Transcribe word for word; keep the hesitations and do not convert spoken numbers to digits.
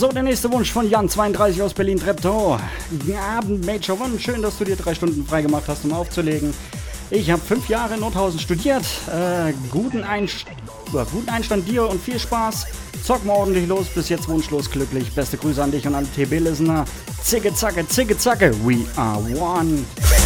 So, der nächste Wunsch von Jan zweiunddreißig aus Berlin-Treptow. Guten Abend, Major One. Schön, dass du dir drei Stunden freigemacht hast, um aufzulegen. Ich habe fünf Jahre in Nordhausen studiert. Äh, guten, Einst äh, guten Einstand dir und viel Spaß. Zock mal ordentlich los, bis jetzt wunschlos glücklich. Beste Grüße an dich und an T B-Listener. Zicke, zacke, zicke, zacke. We are one.